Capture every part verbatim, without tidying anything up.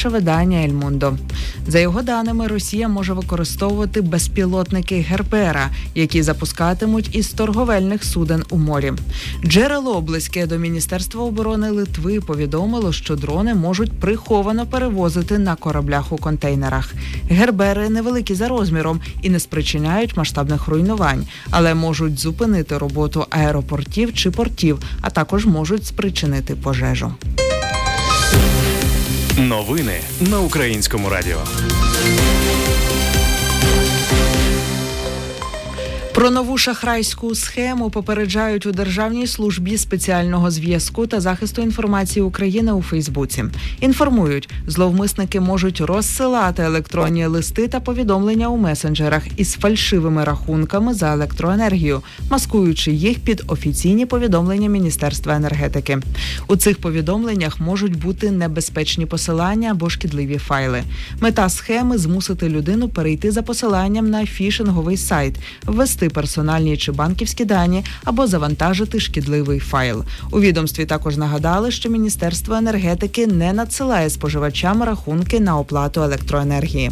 найбільше видання «Ель Мундо». За його даними, Росія може використовувати безпілотники Гербера, які запускатимуть із торговельних суден у морі. Джерело, близьке до Міністерства оборони Литви, повідомило, що дрони можуть приховано перевозити на кораблях у контейнерах. Гербери невеликі за розміром і не спричиняють масштабних руйнувань, але можуть зупинити роботу аеропортів чи портів, а також можуть спричинити пожежу. Новини на Українському радіо. Про нову шахрайську схему попереджають у Державній службі спеціального зв'язку та захисту інформації України у Фейсбуці. Інформують, зловмисники можуть розсилати електронні листи та повідомлення у месенджерах із фальшивими рахунками за електроенергію, маскуючи їх під офіційні повідомлення Міністерства енергетики. У цих повідомленнях можуть бути небезпечні посилання або шкідливі файли. Мета схеми – змусити людину перейти за посиланням на фішинговий сайт, ввести персональні чи банківські дані або завантажити шкідливий файл. У відомстві також нагадали, що Міністерство енергетики не надсилає споживачам рахунки на оплату електроенергії.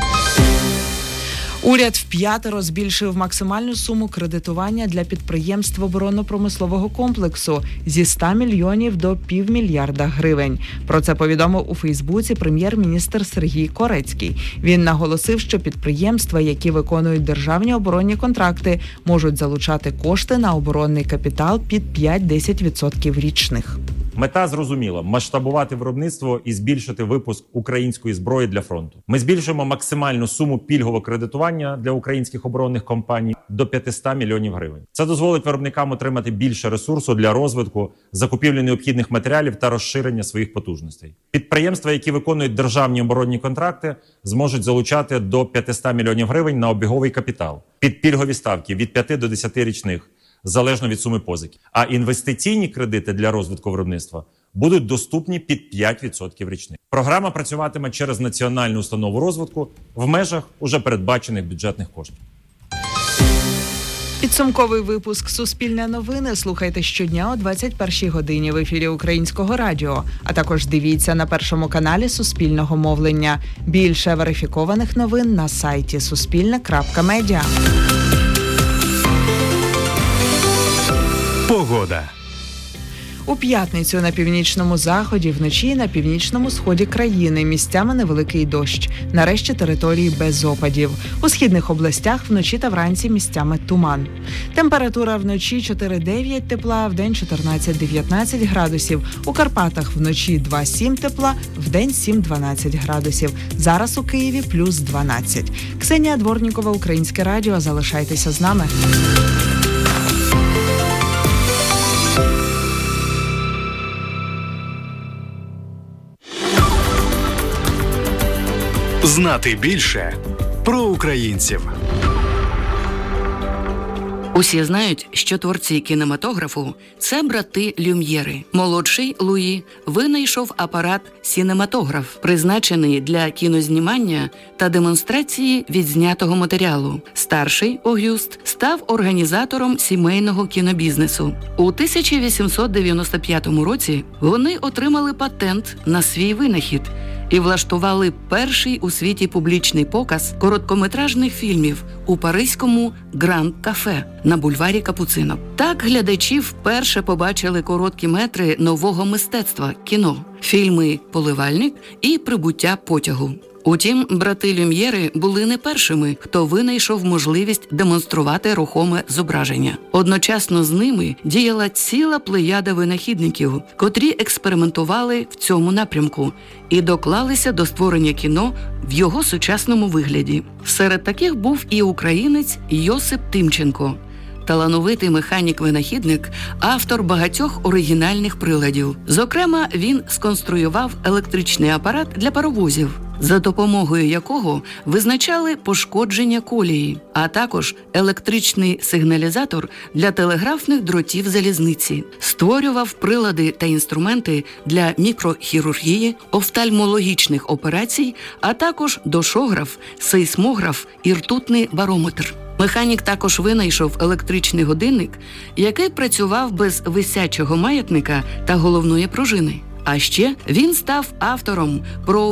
Уряд вп'ятеро збільшив максимальну суму кредитування для підприємств оборонно-промислового комплексу зі ста мільйонів до півмільярда гривень. Про це повідомив у Фейсбуці прем'єр-міністр Сергій Корецький. Він наголосив, що підприємства, які виконують державні оборонні контракти, можуть залучати кошти на оборонний капітал під п'ять-десять відсотків річних. Мета зрозуміла – масштабувати виробництво і збільшити випуск української зброї для фронту. Ми збільшуємо максимальну суму пільгового кредитування для українських оборонних компаній до п'ятсот мільйонів гривень. Це дозволить виробникам отримати більше ресурсу для розвитку, закупівлі необхідних матеріалів та розширення своїх потужностей. Підприємства, які виконують державні оборонні контракти, зможуть залучати до п'ятсот мільйонів гривень на обіговий капітал під пільгові ставки від п'яти до десяти річних, залежно від суми позики. А інвестиційні кредити для розвитку виробництва будуть доступні під п'ять відсотків річних. Програма працюватиме через Національну установу розвитку в межах уже передбачених бюджетних коштів. Підсумковий випуск «Суспільне новини» слухайте щодня о двадцять першій годині в ефірі Українського радіо, а також дивіться на Першому каналі Суспільного мовлення. Більше верифікованих новин на сайті суспільне крапка медіа. Погода. У п'ятницю на північному заході, вночі на північному сході країни місцями невеликий дощ. Нарешті території без опадів. У східних областях вночі та вранці місцями туман. Температура вночі чотири-дев'ять тепла, вдень чотирнадцять-дев'ятнадцять градусів. У Карпатах вночі два-сім тепла, вдень сім-дванадцять градусів. Зараз у Києві плюс дванадцять. Ксенія Дворнікова, Українське радіо. Залишайтеся з нами. Знати більше про українців. Усі знають, що творці кінематографу – це брати Люм'єри. Молодший Луї винайшов апарат сінематограф, призначений для кінознімання та демонстрації відзнятого матеріалу. Старший Огюст став організатором сімейного кінобізнесу. У тисяча вісімсот дев'яносто п'ятому році вони отримали патент на свій винахід і влаштували перший у світі публічний показ короткометражних фільмів у паризькому Гранд-кафе на бульварі Капуцинок. Так глядачі вперше побачили короткі метри нового мистецтва – кіно, фільми «Поливальник» і «Прибуття потягу». Утім, брати Люм'єри були не першими, хто винайшов можливість демонструвати рухоме зображення. Одночасно з ними діяла ціла плеяда винахідників, котрі експериментували в цьому напрямку і доклалися до створення кіно в його сучасному вигляді. Серед таких був і українець Йосип Тимченко. Талановитий механік-винахідник, автор багатьох оригінальних приладів. Зокрема, він сконструював електричний апарат для паровозів, за допомогою якого визначали пошкодження колії, а також електричний сигналізатор для телеграфних дротів залізниці. Створював прилади та інструменти для мікрохірургії, офтальмологічних операцій, а також дошограф, сейсмограф і ртутний барометр. Механік також винайшов електричний годинник, який працював без висячого маятника та головної пружини. А ще він став автором прообразів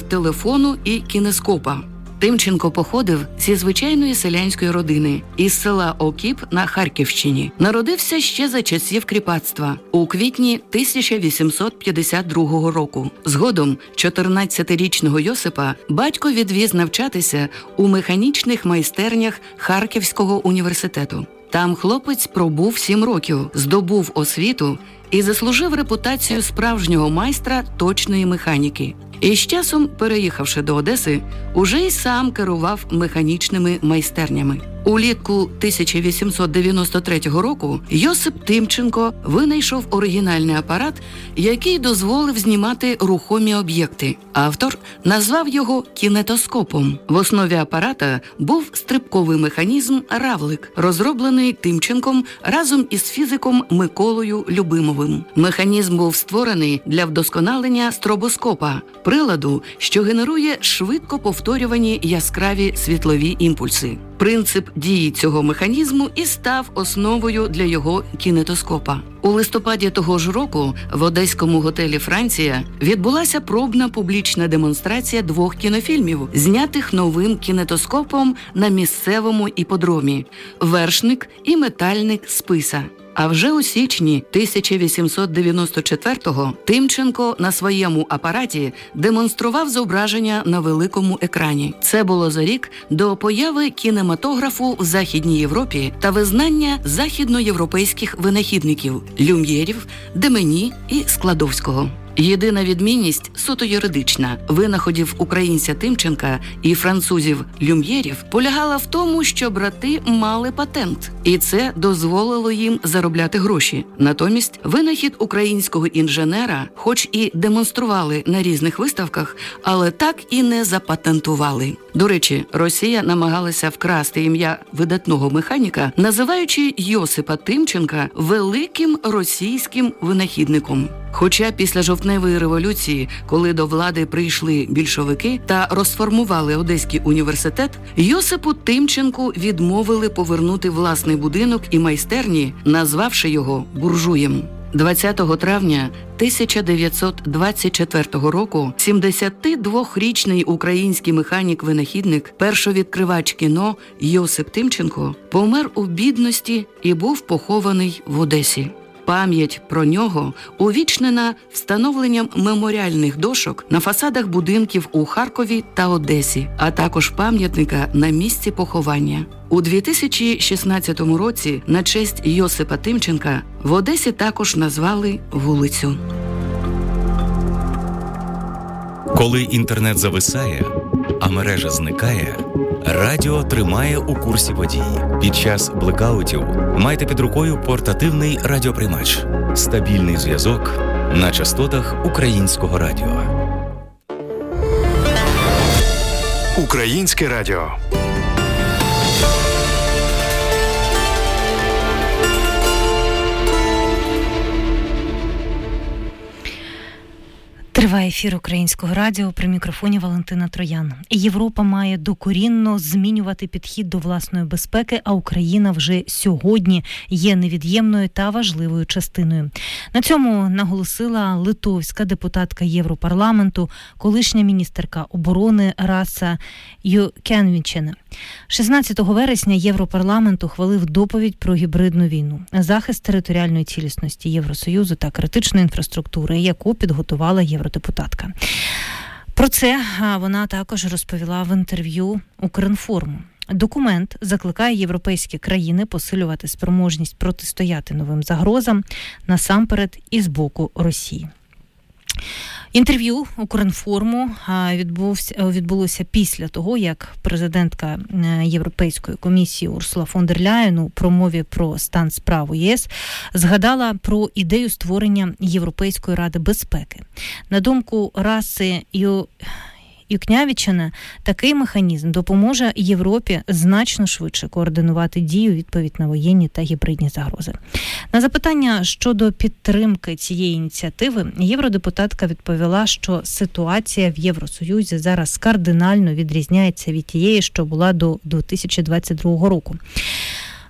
телефону і кінескопа. Тимченко походив зі звичайної селянської родини із села Окіп на Харківщині. Народився ще за часів кріпацтва у квітні тисяча вісімсот п'ятдесят другого року. Згодом чотирнадцятирічного Йосипа батько відвіз навчатися у механічних майстернях Харківського університету. Там хлопець пробув сім років, здобув освіту і заслужив репутацію справжнього майстра точної механіки. І з часом, переїхавши до Одеси, уже й сам керував механічними майстернями. Улітку тисяча вісімсот дев'яносто третього року Йосип Тимченко винайшов оригінальний апарат, який дозволив знімати рухомі об'єкти. Автор назвав його кінетоскопом. В основі апарата був стрибковий механізм «Равлик», розроблений Тимченком разом із фізиком Миколою Любимовим. Механізм був створений для вдосконалення стробоскопа, приладу, що генерує швидко повторювані яскраві світлові імпульси. Принцип дії цього механізму і став основою для його кінетоскопа. У листопаді того ж року в одеському готелі «Франція» відбулася пробна публічна демонстрація двох кінофільмів, знятих новим кінетоскопом на місцевому іподромі «Вершник» і «Метальник Списа». А вже у січні тисяча вісімсот дев'яносто четвертого Тимченко на своєму апараті демонстрував зображення на великому екрані. Це було за рік до появи кінематографу в Західній Європі та визнання західноєвропейських винахідників – Люм'єрів, Демені і Складовського. Єдина відмінність суто юридична винаходів українця Тимченка і французів Люм'єрів полягала в тому, що брати мали патент, і це дозволило їм заробляти гроші. Натомість винахід українського інженера хоч і демонстрували на різних виставках, але так і не запатентували. До речі, Росія намагалася вкрасти ім'я видатного механіка, називаючи Йосипа Тимченка великим російським винахідником. Хоча після жовтневої революції, коли до влади прийшли більшовики та розформували Одеський університет, Йосипу Тимченку відмовили повернути власний будинок і майстерні, назвавши його буржуєм. двадцятого травня тисяча дев'ятсот двадцять четвертого року сімдесятидвохрічний український механік-винахідник, першовідкривач кіно Йосип Тимченко помер у бідності і був похований в Одесі. Пам'ять про нього увічнена встановленням меморіальних дошок на фасадах будинків у Харкові та Одесі, а також пам'ятника на місці поховання. У дві тисячі шістнадцятому році на честь Йосипа Тимченка в Одесі також назвали вулицю. Коли інтернет зависає, а мережа зникає, радіо тримає у курсі подій. Під час блекаутів майте під рукою портативний радіоприймач. Стабільний зв'язок на частотах Українського радіо. Українське радіо. Триває ефір Українського радіо, при мікрофоні Валентина Троян. Європа має докорінно змінювати підхід до власної безпеки, а Україна вже сьогодні є невід'ємною та важливою частиною. На цьому наголосила литовська депутатка Європарламенту, колишня міністерка оборони Раса Юкенвічене. шістнадцятого вересня Європарламент ухвалив доповідь про гібридну війну, захист територіальної цілісності Євросоюзу та критичної інфраструктури, яку підготувала євродепутатка. Про це вона також розповіла в інтерв'ю Укрінформу. Документ закликає європейські країни посилювати спроможність протистояти новим загрозам, насамперед і з боку Росії. Інтерв'ю Укрінформу відбулося після того, як президентка Європейської комісії Урсула фон дер Ляєн у промові про стан справ у ЄС згадала про ідею створення Європейської ради безпеки. На думку Раси Ю... Юкнявічена, такий механізм допоможе Європі значно швидше координувати дії у відповідь на воєнні та гібридні загрози. На запитання щодо підтримки цієї ініціативи євродепутатка відповіла, що ситуація в Євросоюзі зараз кардинально відрізняється від тієї, що була до дві тисячі двадцять другого року.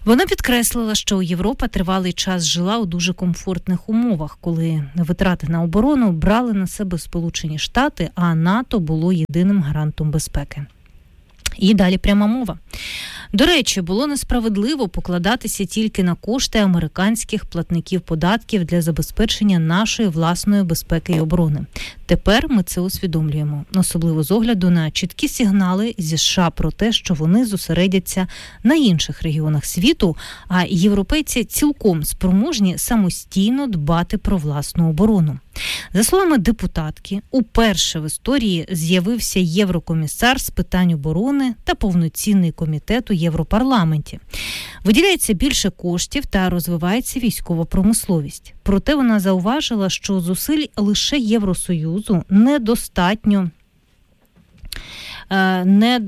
Вона підкреслила, що Європа тривалий час жила у дуже комфортних умовах, коли витрати на оборону брали на себе Сполучені Штати, а НАТО було єдиним гарантом безпеки. І далі пряма мова. До речі, було несправедливо покладатися тільки на кошти американських платників податків для забезпечення нашої власної безпеки і оборони. Тепер ми це усвідомлюємо, особливо з огляду на чіткі сигнали зі США про те, що вони зосередяться на інших регіонах світу, а європейці цілком спроможні самостійно дбати про власну оборону. За словами депутатки, уперше в історії з'явився єврокомісар з питань оборони та повноцінний комітет у Європарламенті. Виділяється більше коштів та розвивається військова промисловість. Проте вона зауважила, що зусиль лише Євросоюзу недостатньо не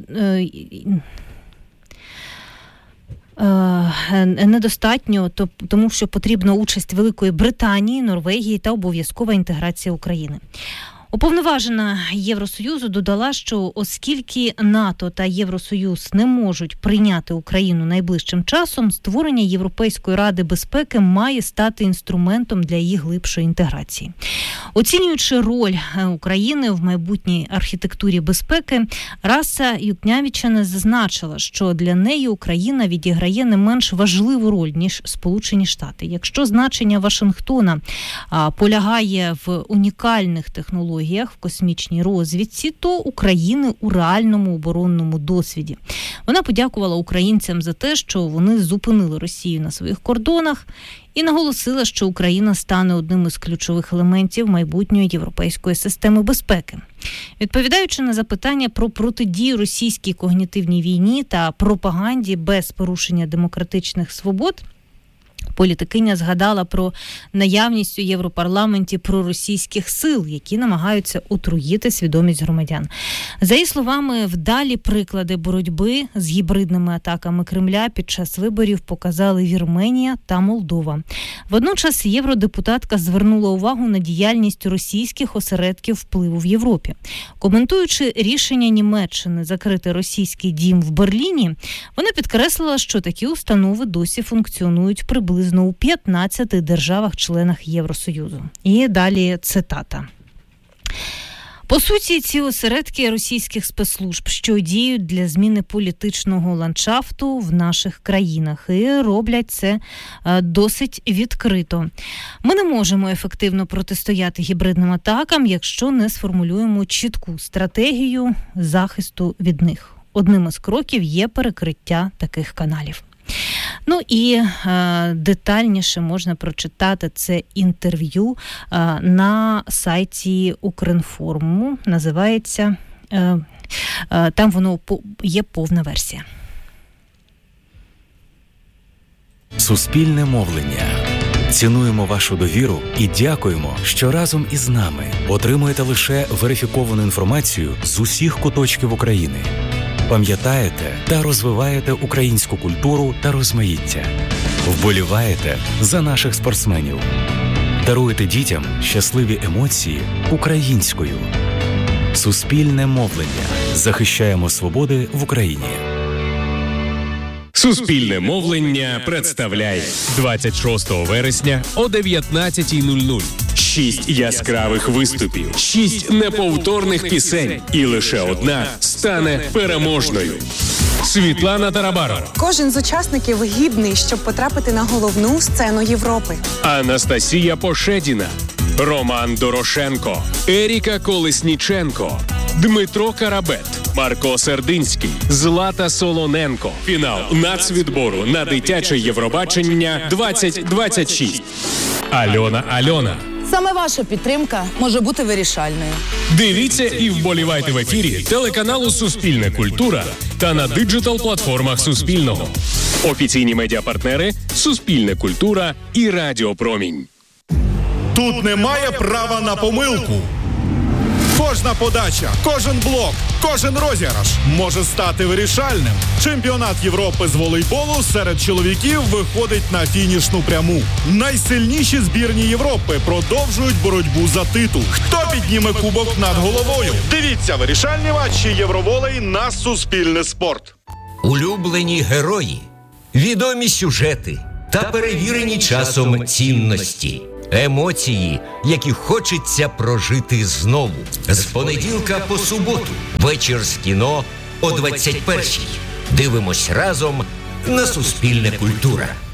недостатньо, тому що потрібна участь Великої Британії, Норвегії та обов'язкова інтеграція України. Уповноважена Євросоюзу додала, що оскільки НАТО та Євросоюз не можуть прийняти Україну найближчим часом, створення Європейської ради безпеки має стати інструментом для її глибшої інтеграції. Оцінюючи роль України в майбутній архітектурі безпеки, Раса Юкнявічене зазначила, що для неї Україна відіграє не менш важливу роль, ніж Сполучені Штати. Якщо значення Вашингтона а, полягає в унікальних технологіях, в космічній розвідці, то України у реальному оборонному досвіді. Вона подякувала українцям за те, що вони зупинили Росію на своїх кордонах і наголосила, що Україна стане одним із ключових елементів майбутньої європейської системи безпеки. Відповідаючи на запитання про протидію російській когнітивній війні та пропаганді без порушення демократичних свобод, політикиня згадала про наявність у Європарламенті проросійських сил, які намагаються отруїти свідомість громадян. За її словами, вдалі приклади боротьби з гібридними атаками Кремля під час виборів показали Вірменія та Молдова. Водночас євродепутатка звернула увагу на діяльність російських осередків впливу в Європі. Коментуючи рішення Німеччини закрити російський дім в Берліні, вона підкреслила, що такі установи досі функціонують приблизно у п'ятнадцяти державах-членах Євросоюзу. І далі цитата. По суті, ці осередки російських спецслужб, що діють для зміни політичного ландшафту в наших країнах, і роблять це досить відкрито. Ми не можемо ефективно протистояти гібридним атакам, якщо не сформулюємо чітку стратегію захисту від них. Одним із кроків є перекриття таких каналів. Ну і е, детальніше можна прочитати це інтерв'ю е, на сайті Укрінформу. Називається, е, е, там воно є повна версія. Суспільне мовлення. Цінуємо вашу довіру і дякуємо, що разом із нами отримуєте лише верифіковану інформацію з усіх куточків України. Пам'ятаєте та розвиваєте українську культуру та розмаїття. Вболіваєте за наших спортсменів. Даруєте дітям щасливі емоції українською. Суспільне мовлення. Захищаємо свободи в Україні. Суспільне мовлення представляє двадцять шостого вересня о дев'ятнадцятій нуль нуль. Шість яскравих виступів, шість неповторних пісень, і лише одна стане переможною. Світлана Тарабарова. Кожен з учасників гідний, щоб потрапити на головну сцену Європи. Анастасія Пошедіна, Роман Дорошенко, Еріка Колесніченко, Дмитро Карабет, Марко Сердинський, Злата Солоненко. Фінал нацвідбору на дитяче Євробачення двадцять двадцять шість. Альона Альона. Саме ваша підтримка може бути вирішальною. Дивіться і вболівайте в ефірі телеканалу «Суспільне культура» та на диджитал-платформах Суспільного. Офіційні медіапартнери «Суспільне культура» і Радіо Промінь. Тут немає права на помилку. Кожна подача, кожен блок, кожен розіграш може стати вирішальним. Чемпіонат Європи з волейболу серед чоловіків виходить на фінішну пряму. Найсильніші збірні Європи продовжують боротьбу за титул. Хто підніме кубок над головою? Дивіться вирішальні матчі Євроволей на Суспільне спорт. Улюблені герої. відомі сюжети та перевірені часом цінності. Емоції, які хочеться прожити знову. З понеділка по суботу. Вечір з кіно о двадцять першій. Дивимось разом на Суспільне культура.